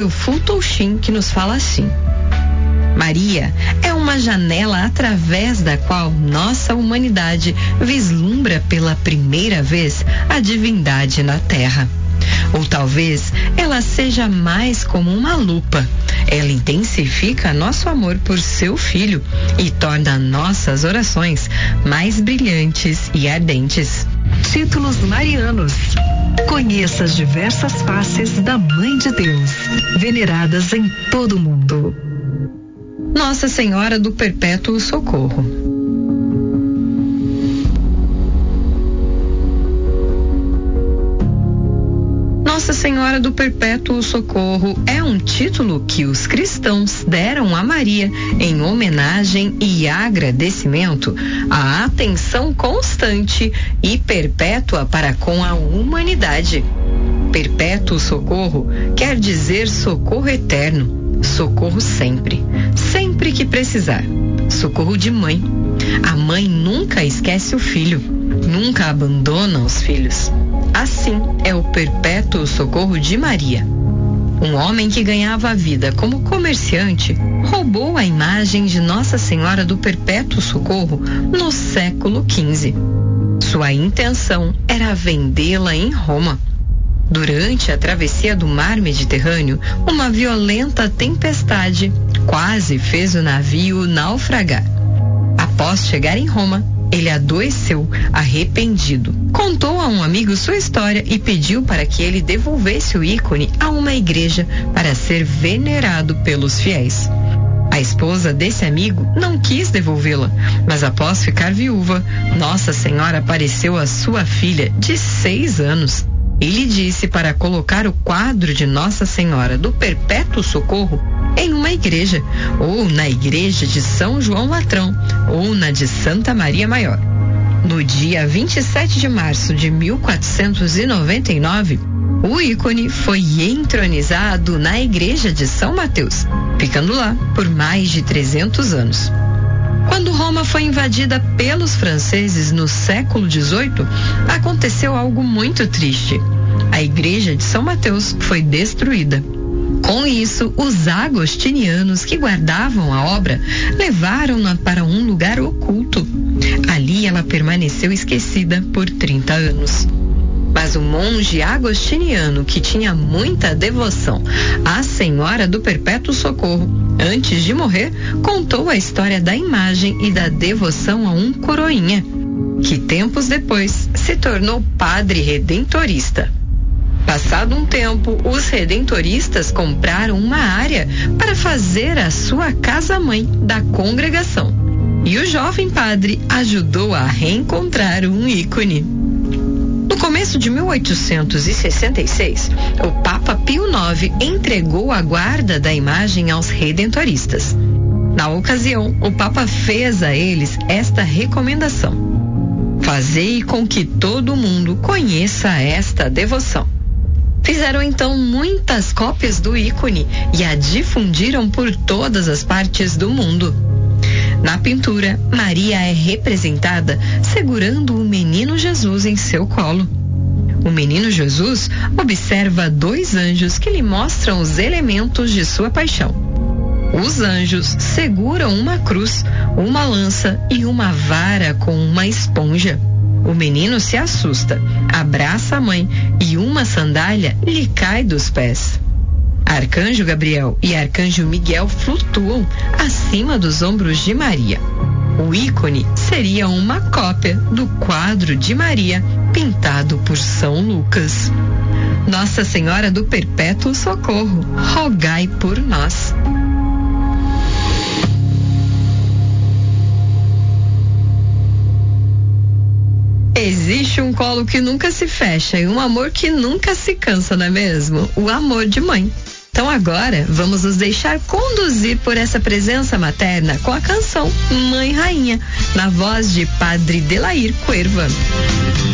o Futuxim, que nos fala assim: Maria é uma janela através da qual nossa humanidade vislumbra pela primeira vez a divindade na Terra. Ou talvez ela seja mais como uma lupa. Ela intensifica nosso amor por seu filho e torna nossas orações mais brilhantes e ardentes. Títulos marianos. Conheça as diversas faces da Mãe de Deus, veneradas em todo o mundo. Nossa Senhora do Perpétuo Socorro. Nossa Senhora do Perpétuo Socorro é um título que os cristãos deram a Maria em homenagem e agradecimento à atenção constante e perpétua para com a humanidade. Perpétuo socorro quer dizer socorro eterno, socorro sempre, sempre que precisar. Socorro de mãe. A mãe nunca esquece o filho, nunca abandona os filhos. Assim é o perpétuo socorro de Maria. Um homem que ganhava a vida como comerciante roubou a imagem de Nossa Senhora do Perpétuo Socorro no século XV. Sua intenção era vendê-la em Roma. Durante a travessia do mar Mediterrâneo, uma violenta tempestade quase fez o navio naufragar. Após chegar em Roma, ele adoeceu, arrependido. Contou a um amigo sua história e pediu para que ele devolvesse o ícone a uma igreja para ser venerado pelos fiéis. A esposa desse amigo não quis devolvê-la, mas após ficar viúva, Nossa Senhora apareceu à sua filha de 6 anos. Ele disse para colocar o quadro de Nossa Senhora do Perpétuo Socorro em uma igreja, ou na igreja de São João Latrão, ou na de Santa Maria Maior. No dia 27 de março de 1499, o ícone foi entronizado na igreja de São Mateus, ficando lá por mais de 300 anos. Quando Roma foi invadida pelos franceses no século XVIII, aconteceu algo muito triste. A igreja de São Mateus foi destruída. Com isso, os agostinianos que guardavam a obra levaram-na para um lugar oculto. Ali ela permaneceu esquecida por 30 anos. Mas o monge agostiniano, que tinha muita devoção à Senhora do Perpétuo Socorro, antes de morrer, contou a história da imagem e da devoção a um coroinha, que tempos depois se tornou padre redentorista. Passado um tempo, os redentoristas compraram uma área para fazer a sua casa-mãe da congregação. E o jovem padre ajudou a reencontrar um ícone. No começo de 1866, o Papa Pio IX entregou a guarda da imagem aos redentoristas. Na ocasião, o Papa fez a eles esta recomendação: fazei com que todo mundo conheça esta devoção. Fizeram então muitas cópias do ícone e a difundiram por todas as partes do mundo. Na pintura, Maria é representada segurando o menino Jesus em seu colo. O menino Jesus observa 2 anjos que lhe mostram os elementos de sua paixão. Os anjos seguram uma cruz, uma lança e uma vara com uma esponja. O menino se assusta, abraça a mãe e uma sandália lhe cai dos pés. Arcanjo Gabriel e Arcanjo Miguel flutuam acima dos ombros de Maria. O ícone seria uma cópia do quadro de Maria pintado por São Lucas. Nossa Senhora do Perpétuo Socorro, rogai por nós. Existe um colo que nunca se fecha e um amor que nunca se cansa, não é mesmo? O amor de mãe. Então agora vamos nos deixar conduzir por essa presença materna com a canção Mãe Rainha, na voz de Padre Delair Cuerva.